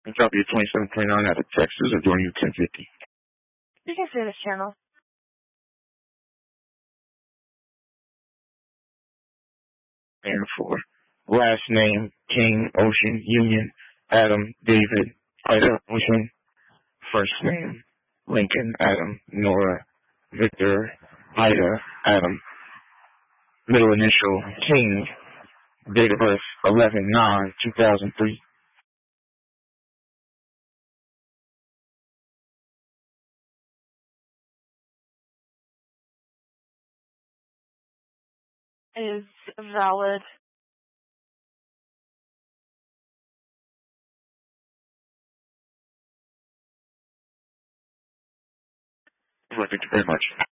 Drop you 2729 out of Texas or join you 1050. You can say this channel. And for last name, King, Ocean, Union, Adam, David, Ida, Ocean. First name, Lincoln, Adam, Nora, Victor, Ida, Adam. Middle initial, King. Date of birth, 11/9/2003. Is valid. Thank you very much.